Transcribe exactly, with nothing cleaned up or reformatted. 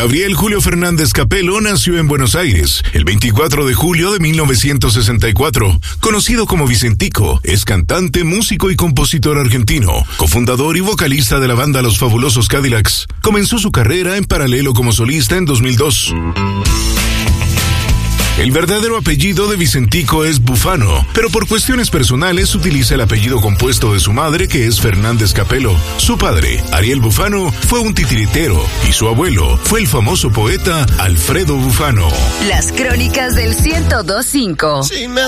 Gabriel Julio Fernández Capelo nació en Buenos Aires el veinticuatro de julio de mil novecientos sesenta y cuatro. Conocido como Vicentico, es cantante, músico y compositor argentino, cofundador y vocalista de la banda Los Fabulosos Cadillacs. Comenzó su carrera en paralelo como solista en dos mil dos. El verdadero apellido de Vicentico es Bufano, pero por cuestiones personales utiliza el apellido compuesto de su madre, que es Fernández Capelo. Su padre, Ariel Bufano, fue un titiritero y su abuelo fue el famoso poeta Alfredo Bufano. Las crónicas del ciento dos punto cinco. Sí,